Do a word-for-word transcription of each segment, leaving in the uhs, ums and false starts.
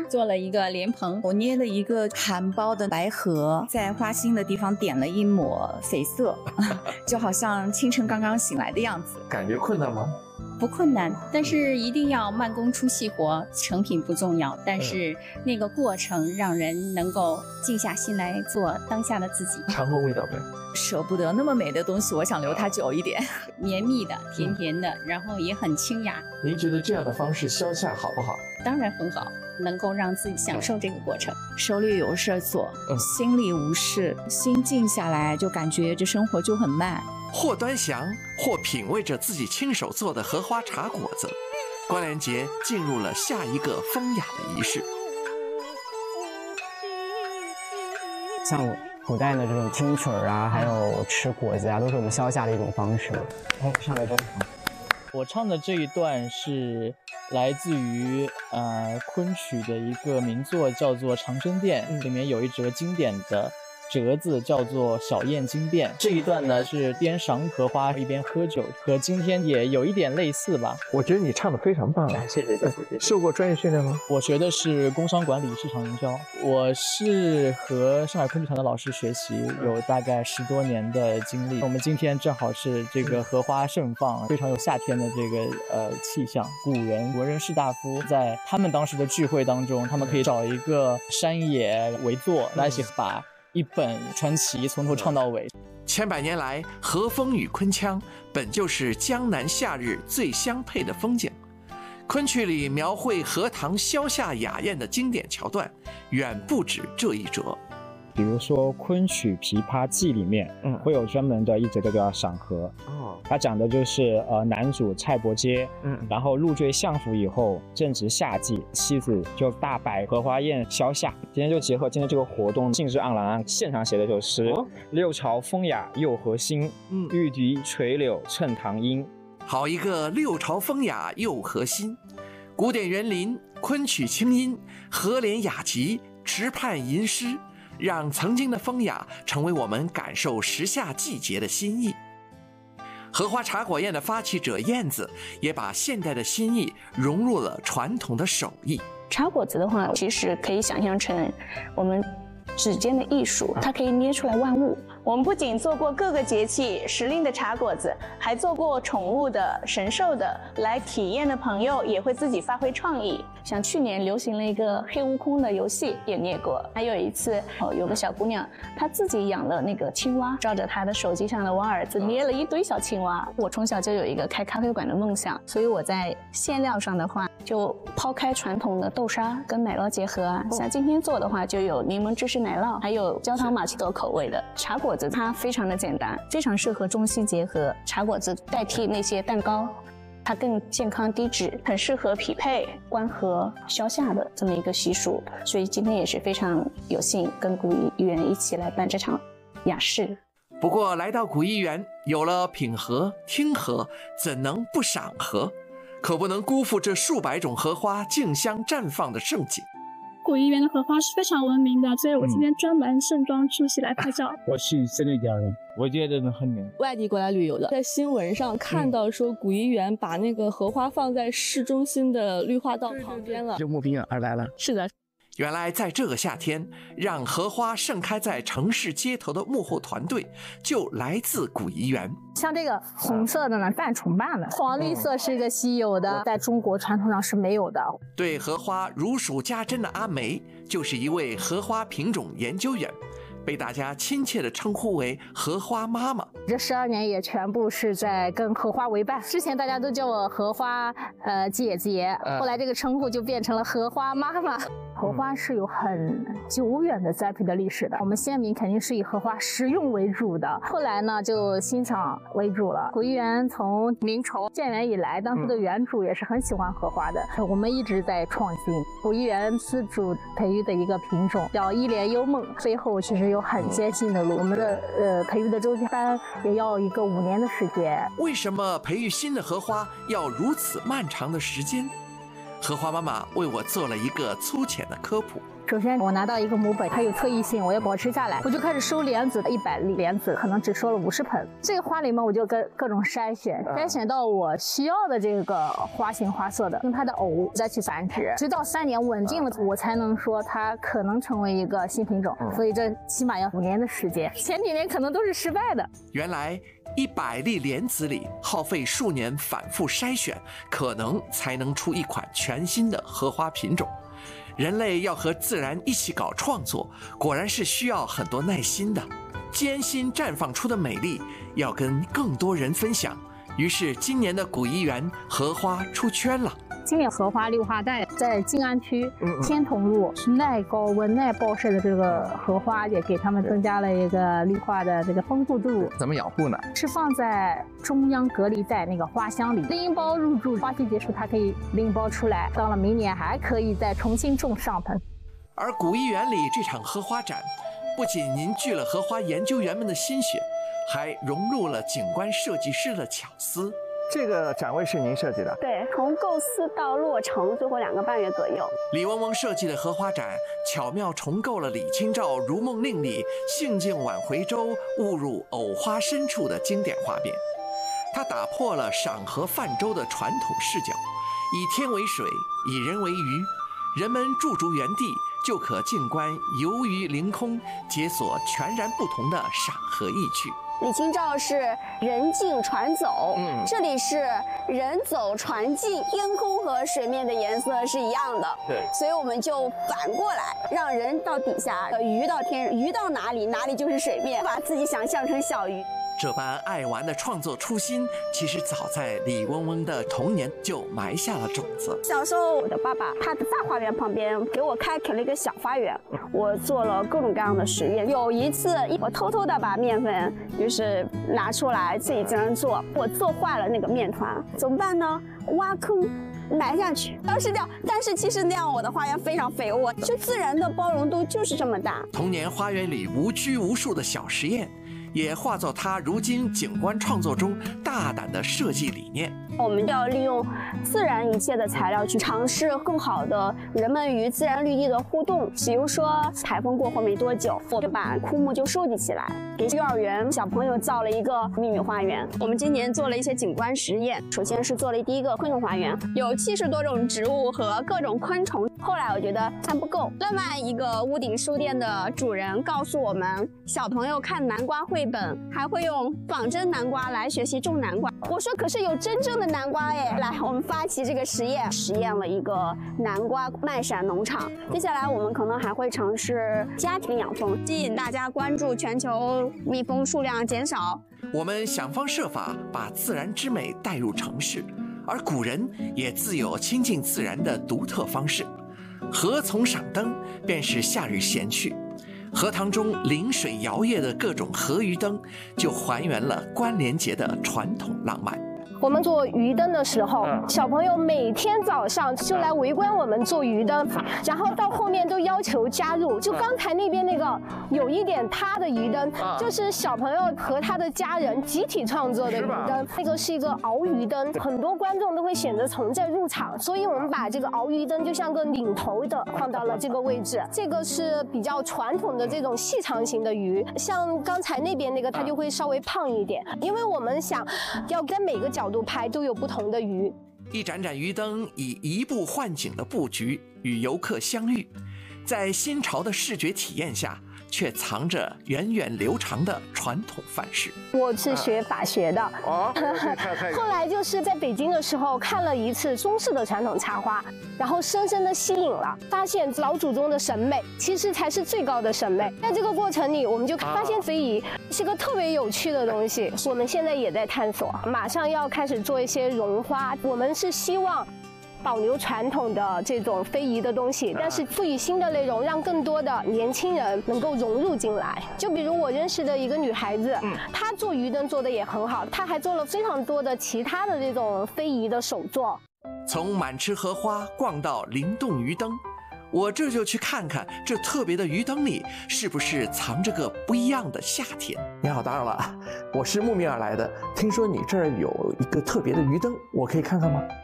做了一个莲蓬， 我捏了一个含苞的白荷，在花心的地方点了一抹绯色，就好像清晨刚刚醒来的样子。 感觉困难吗？ 不困难，但是一定要慢工出细活，成品不重要，但是那个过程让人能够静下心来做当下的自己。 尝过味道没？ 舍不得那么美的东西，我想留它久一点。 绵密的，甜甜的，然后也很清雅。 您觉得这样的方式消夏好不好？ 当然很好，能够让自己享受这个过程。 手里有事做， 嗯、 心里无事，心静下来，就感觉这生活就很慢。 或端详，或品味着自己亲手做的荷花茶果子，关联杰进入了下一个风雅的仪式。 像古代的这种听曲儿啊，还有吃果子啊，都是我们消夏的一种方式。哎，上来真好。 我唱的这一段是来自于呃昆曲的一个名作，叫做《长生殿》，里面有一折经典的折子叫做小燕惊变。这一段呢是边赏荷花一边喝酒，和今天也有一点类似吧。 我觉得你唱的非常棒啊！ 谢谢谢谢谢谢。 受过专业训练吗？ 我学的是工商管理市场营销，我是和上海昆剧团的老师学习，有大概十多年的经历。我们今天正好是这个荷花盛放，非常有夏天的这个呃气象。古人文人士大夫在他们当时的聚会当中，他们可以找一个山野为座，来一起把一本传奇从头唱到尾。 千百年来，和风与昆腔本就是江南夏日最相配的风景。昆曲里描绘荷塘消夏雅宴的经典桥段，远不止这一折。 比如说昆曲《琵琶记》里面，嗯，会有专门的一则叫赏荷。哦，它讲的就是呃男主蔡伯喈，嗯，然后入赘相府以后，正值夏季，妻子就大摆荷花宴消夏。今天就结合今天这个活动，兴致盎然，现场写的首诗：哦、六朝风雅又何心，嗯，玉笛垂柳衬堂音。 好一个六朝风雅又何心！古典园林，昆曲清音，荷莲雅集，池畔吟诗。让曾经的风雅成为我们感受时下季节的心意。荷花茶果宴的发起者燕子也把现代的新意融入了传统的手艺。 茶果子的话，其实可以想象成我们指尖的艺术，它可以捏出来万物。我们不仅做过各个节气时令的茶果子，还做过宠物的、神兽的。来体验的朋友也会自己发挥创意，像去年流行了一个黑悟空的游戏也捏过。还有一次，哦，有个小姑娘，她自己养了那个青蛙，照着她的手机上的我儿子捏了一堆小青蛙。我从小就有一个开咖啡馆的梦想，所以我在馅料上的话，就抛开传统的豆沙跟奶酪结合啊。像今天做的话，就有柠檬芝士奶酪，还有焦糖玛奇朵口味的茶果子。它非常的简单，非常适合中西结合。茶果子代替那些蛋糕，它更健康低脂，很适合匹配关河消夏的这么一个习俗。所以今天也是非常有幸跟古艺园一起来办这场雅事。 不过来到古艺园，有了品荷、听荷，怎能不赏荷？可不能辜负这数百种荷花竞相绽放的盛景。 古艺园的荷花是非常闻名的，所以我今天专门盛装出席来拍照。 嗯、我是真的家人，我觉得很美。 外地过来旅游的，在新闻上看到说古艺园把那个荷花放在市中心的绿化道旁边了， 就慕名而来了。 是的。 原来在这个夏天，让荷花盛开在城市街头的幕后团队就来自古艺园。 像这个红色的呢，泛重瓣的，黄绿色是一个稀有的，在中国传统上是没有的。 对荷花如数家珍的阿梅，就是一位荷花品种研究员，被大家亲切地称呼为荷花妈妈。 这十二年也全部是在跟荷花为伴。之前大家都叫我荷花呃姐姐，后来这个称呼就变成了荷花妈妈。荷花是有很久远的栽培的历史的，我们先民肯定是以荷花食用为主的，后来呢就欣赏为主了。古艺园从明朝建园以来，当时的园主也是很喜欢荷花的，我们一直在创新。古艺园自主培育的一个品种叫一帘幽梦，背后其实有很艰辛的路，我们的呃培育的周期班也要一个五年的时间。 为什么培育新的荷花要如此漫长的时间？ 荷花妈妈为我做了一个粗浅的科普。 首先，我拿到一个母本，它有特异性，我要保持下来，我就开始收莲子，一百粒莲子可能只收了五十盆。这个花里面我就跟各种筛选，筛选到我需要的这个花型花色的，用它的藕再去繁殖，直到三年稳定了，我才能说它可能成为一个新品种。所以这起码要五年的时间，前几年可能都是失败的。 原来一百粒莲子里耗费数年反复筛选，可能才能出一款全新的荷花品种。人类要和自然一起搞创作，果然是需要很多耐心的。艰辛绽放出的美丽，要跟更多人分享。于是今年的古怡园荷花出圈了。 今年荷花绿化带在静安区天童路耐高温耐暴晒的这个荷花，也给他们增加了一个绿化的这个丰富度。 怎么养护呢？ 是放在中央隔离带那个花箱里，拎包入住，花期结束它可以拎包出来，到了明年还可以再重新种上盆。 而古怡园里这场荷花展，不仅凝聚了荷花研究员们的心血，还融入了景观设计师的巧思。 这个展位是您设计的？ 对，从构思到落成，最后两个半月左右。 李嗡嗡设计的荷花展，巧妙重构了李清照《如梦令》里“兴尽晚回舟，误入藕花深处”的经典画面。它打破了赏荷泛舟的传统视角，以天为水，以人为鱼，人们驻足原地就可静观游鱼凌空，解锁全然不同的赏荷意趣。 李清照是人进船走，嗯，这里是人走船进，天空和水面的颜色是一样的，对，所以我们就反过来，让人到底下，鱼到天，鱼到哪里，哪里就是水面，把自己想象成小鱼。 这般爱玩的创作初心，其实早在李嗡嗡的童年就埋下了种子。 小时候，我的爸爸他的大花园旁边给我开垦了一个小花园，我做了各种各样的实验。有一次，我偷偷的把面粉就是拿出来自己这样做，我做坏了那个面团，怎么办呢？挖坑埋下去，当时这样。但是其实那样我的花园非常肥沃，就自然的包容度就是这么大。 童年花园里无拘无束的小实验，也化作他如今景观创作中大胆的设计理念。 我们要利用自然一切的材料去尝试更好的人们与自然绿地的互动。比如说台风过后没多久，我就把枯木就收集起来，给幼儿园小朋友造了一个秘密花园。我们今年做了一些景观实验，首先是做了第一个昆虫花园，有七十多种植物和各种昆虫。后来我觉得还不够，另外一个屋顶书店的主人告诉我们，小朋友看南瓜绘本还会用仿真南瓜来学习种南瓜。我说可是有真正的南瓜哎！来，我们发起这个实验，实验了一个南瓜麦闪农场。接下来我们可能还会尝试家庭养蜂，吸引大家关注全球蜜蜂数量减少。 我们想方设法把自然之美带入城市，而古人也自有亲近自然的独特方式。荷丛赏灯便是夏日闲趣，荷塘中临水摇曳的各种荷鱼灯，就还原了关联节的传统浪漫。 我们做鱼灯的时候，小朋友每天早上就来围观我们做鱼灯，然后到后面都要求加入。就刚才那边那个有一点他的鱼灯，就是小朋友和他的家人集体创作的鱼灯。那个是一个鳌鱼灯，很多观众都会选择从这入场，所以我们把这个鳌鱼灯就像个领头的放到了这个位置。这个是比较传统的这种细长型的鱼，像刚才那边那个它就会稍微胖一点，因为我们想要在每个角度拍都有不同的鱼。 一盏盏鱼灯以移步换景的布局与游客相遇，在新潮的视觉体验下，却藏着源远流长的传统范式。 我是学法学的， 哦， 后来就是在北京的时候看了一次中式的传统插花，然后深深的吸引了，发现老祖宗的审美其实才是最高的审美。在这个过程里，我们就发现非遗是个特别有趣的东西，我们现在也在探索，马上要开始做一些绒花。我们是希望保留传统的这种非遗的东西，但是赋予新的内容，让更多的年轻人能够融入进来。就比如我认识的一个女孩子，嗯、她做鱼灯做的也很好，她还做了非常多的其他的这种非遗的手作。 从满池荷花逛到灵动鱼灯，我这就去看看这特别的鱼灯里是不是藏着个不一样的夏天。 你好，打扰了，我是慕名而来的，听说你这儿有一个特别的鱼灯，我可以看看吗？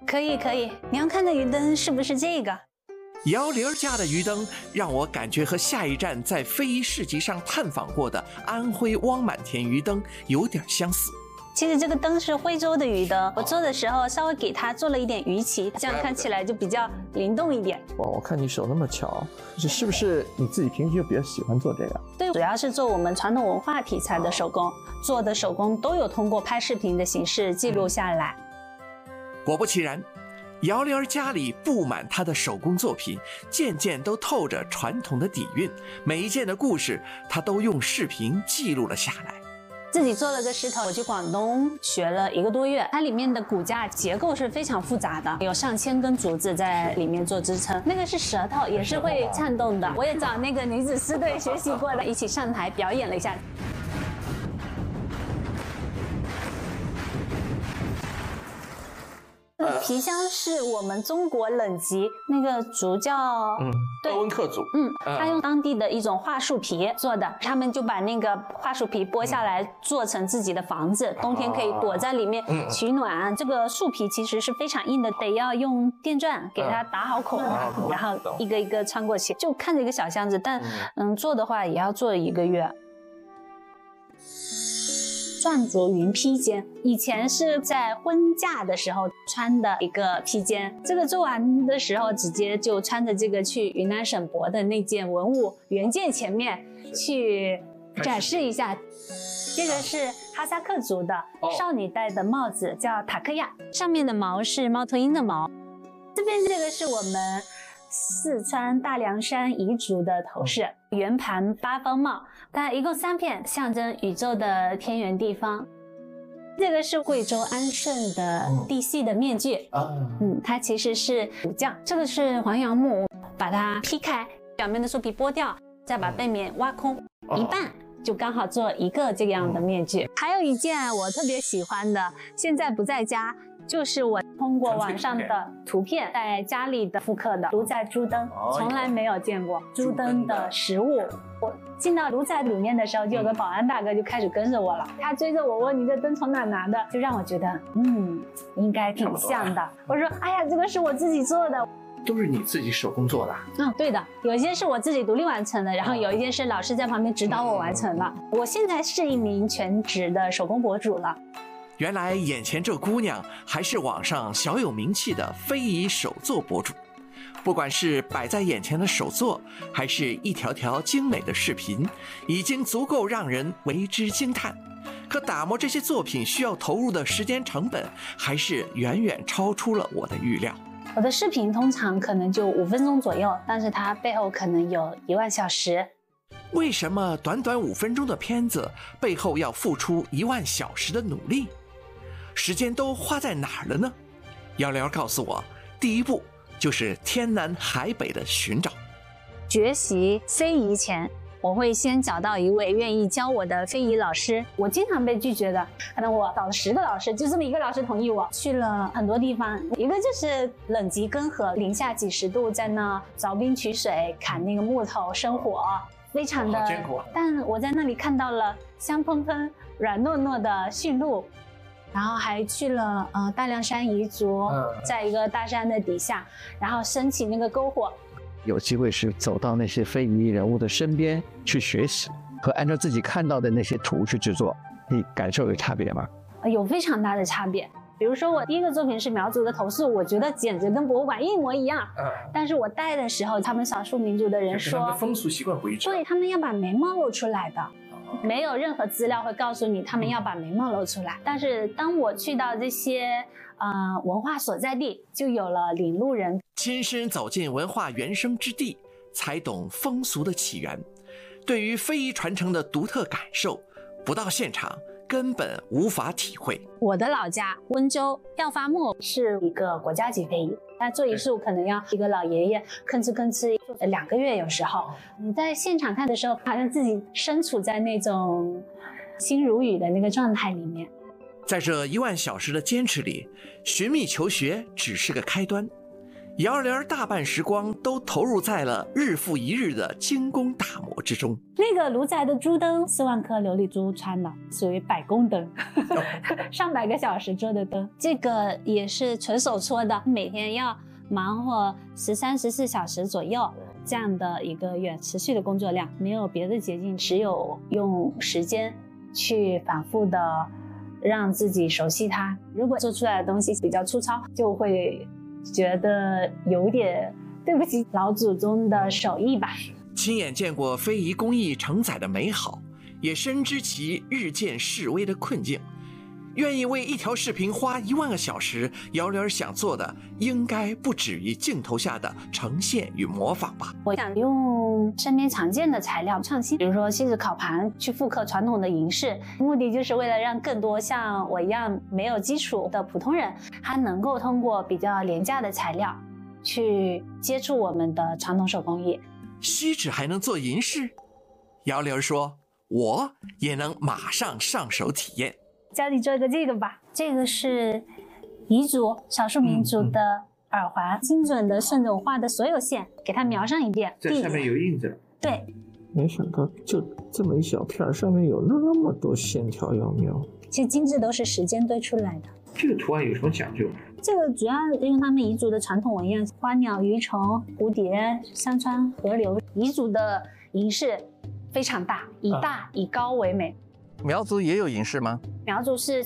可以可以，你要看的鱼灯是不是这个？ 姚玲家的鱼灯让我感觉和下一站在非遗市集上探访过的安徽汪满田鱼灯有点相似。 其实这个灯是徽州的鱼灯，我做的时候稍微给它做了一点鱼鳍，这样看起来就比较灵动一点。 哇，我看你手那么巧，这是不是你自己平时就比较喜欢做这个？ 对，主要是做我们传统文化题材的手工，做的手工都有通过拍视频的形式记录下来。 果不其然，姚玲儿家里布满她的手工作品，件件都透着传统的底蕴，每一件的故事她都用视频记录了下来。 自己做了个石头，我去广东学了一个多月，它里面的骨架结构是非常复杂的，有上千根竹子在里面做支撑。那个是舌头，也是会颤动的。我也找那个女子狮队学习过的，一起上台表演了一下。皮箱是我们中国冷极那个竹叫嗯，鄂温克族， 嗯，他用当地的一种桦树皮做的，他们就把那个桦树皮剥下来做成自己的房子，冬天可以躲在里面取暖。这个树皮其实是非常硬的，得要用电钻给它打好孔，然后一个一个穿过去，就看着一个小箱子，但嗯做的话也要做一个月。篆竹云披肩，以前是在婚嫁的时候穿的一个披肩，这个做完的时候直接就穿着这个去云南省博的那件文物原件前面去展示一下。这个是哈萨克族的少女戴的帽子，叫塔克亚，上面的毛是猫头鹰的毛。这边这个是我们四川大凉山彝族的头饰，圆盘八方帽，它一共三片，象征宇宙的天圆地方。这个是贵州安顺的地系的面具，嗯，它其实是武将。这个是黄杨木，把它劈开，表面的树皮剥掉，再把背面挖空一半，就刚好做一个这样的面具。还有一件我特别喜欢的，现在不在家，就是我通过网上的图片在家里的复刻的卢仔猪灯，从来没有见过猪灯的实物。我进到卢仔里面的时候，就有个保安大哥就开始跟着我了，他追着我问你这灯从哪拿的，就让我觉得嗯应该挺像的。我说哎呀，这个是我自己做的。 都是你自己手工做的？ 嗯，对的，有一些是我自己独立完成的，然后有一件是老师在旁边指导我完成的。我现在是一名全职的手工博主了。 原来眼前这姑娘还是网上小有名气的非遗手作博主，不管是摆在眼前的手作，还是一条条精美的视频，已经足够让人为之惊叹。可打磨这些作品需要投入的时间成本，还是远远超出了我的预料。 我的视频通常可能就五分钟左右，但是它背后可能有一万小时。 为什么短短五分钟的片子背后要付出一万小时的努力？时间都花在哪儿了呢？姚玲告诉我，第一步就是天南海北的寻找。 学习非遗前，我会先找到一位愿意教我的非遗老师。我经常被拒绝的，可能我找了十个老师，就这么一个老师同意我。去了很多地方，一个就是冷极根河，零下几十度，在那凿冰取水，砍那个木头生火，非常的艰苦。但我在那里看到了香喷喷、软糯糯的驯鹿。然后还去了呃大凉山彝族，在一个大山的底下，然后升起那个篝火。 有机会是走到那些非遗人物的身边去学习，和按照自己看到的那些图去制作，你感受有差别吗？ 有非常大的差别。比如说我第一个作品是苗族的头饰，我觉得简直跟博物馆一模一样。嗯，但是我戴的时候，他们少数民族的人说， 他们风俗习惯不一致， 对，他们要把眉毛露出来的。没有任何资料会告诉你他们要把眉毛露出来，但是当我去到这些呃文化所在地，就有了领路人， 亲身走进文化原生之地，才懂风俗的起源。对于非遗传承的独特感受，不到现场根本无法体会。 我的老家温州耀发木是一个国家级非遗，但做一束可能要一个老爷爷吭哧吭哧两个月，有时候你在现场看的时候，好像自己身处在那种心如雨的那个状态里面。 在这一万小时的坚持里，寻觅求学只是个开端。 姚莲大半时光都投入在了日复一日的精工打磨之中。 那个炉宅的珠灯，四万颗琉璃珠穿的，属于百工灯，上百个小时做的灯。这个也是纯手搓的，每天要忙活十三、十四小时左右，这样的一个远持续的工作量，没有别的捷径，只有用时间去反复的让自己熟悉它。如果做出来的东西比较粗糙，就会觉得有点对不起老祖宗的手艺吧。 亲眼见过非遗工艺承载的美好，也深知其日渐式微的困境。愿意为一条视频花一万个小时，姚莲想做的应该不止于镜头下的呈现与模仿吧。 我想用身边常见的材料创新，比如说锡纸烤盘，去复刻传统的银饰，目的就是为了让更多像我一样没有基础的普通人，还能够通过比较廉价的材料去接触我们的传统手工艺。 锡纸还能做银饰？姚莲说，我也能马上上手体验。 教你做一个这个吧，这个是彝族少数民族的耳环，嗯嗯、精准的顺着我画的所有线，给它描上一遍。 在上面有印子。 对。 没想到就这么一小片，上面有那么多线条要描。 其实精致都是时间堆出来的。 这个图案有什么讲究？ 这个主要用他们彝族的传统纹样，花鸟鱼虫、蝴蝶、山川、河流。彝族的银饰非常大，以大以高为美。 苗族也有银饰吗？ 苗族是